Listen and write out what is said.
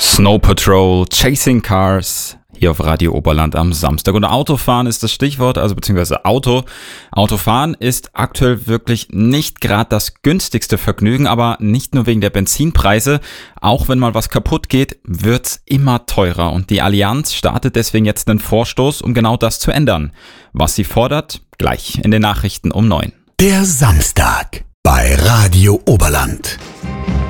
Snow Patrol, Chasing Cars, hier auf Radio Oberland am Samstag. Und Autofahren ist das Stichwort, also beziehungsweise Autofahren ist aktuell wirklich nicht gerade das günstigste Vergnügen, aber nicht nur wegen der Benzinpreise. Auch wenn mal was kaputt geht, wird's immer teurer. Und die Allianz startet deswegen jetzt einen Vorstoß, um genau das zu ändern. Was sie fordert, gleich in den Nachrichten um 9. Der Samstag bei Radio Oberland.